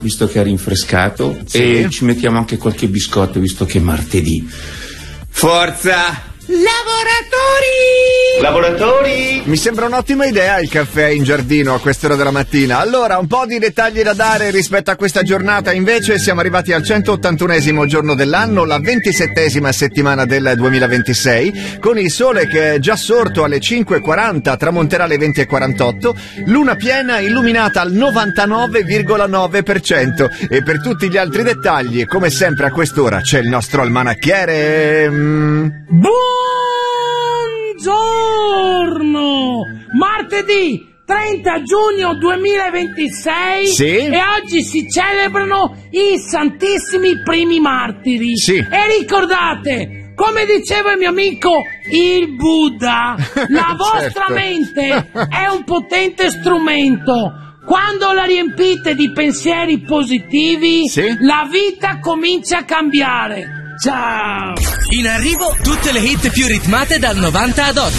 visto che è rinfrescato, sì. E ci mettiamo anche qualche biscotto, visto che è martedì. Forza! Lavoratori! Mi sembra un'ottima idea il caffè in giardino a quest'ora della mattina. Allora, un po' di dettagli da dare rispetto a questa giornata. Invece siamo arrivati al 181esimo giorno dell'anno, la 27esima settimana del 2026, con il sole che è già sorto alle 5:40, tramonterà alle 20:48, luna piena illuminata al 99,9%. E per tutti gli altri dettagli, come sempre a quest'ora, c'è il nostro almanacchiere. Buongiorno! Martedì 30 giugno 2026, sì? E oggi si celebrano i Santissimi Primi Martiri. Sì. E ricordate, come diceva il mio amico il Buddha, la vostra Certo. mente è un potente strumento. Quando la riempite di pensieri positivi, sì? La vita comincia a cambiare. Ciao! In arrivo tutte le hit più ritmate dal 90 ad oggi.